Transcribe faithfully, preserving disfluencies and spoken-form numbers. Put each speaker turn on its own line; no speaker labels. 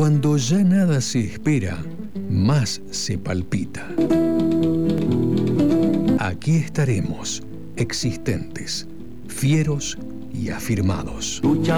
Cuando ya nada se espera, más se palpita. Aquí estaremos, existentes, fieros y afirmados.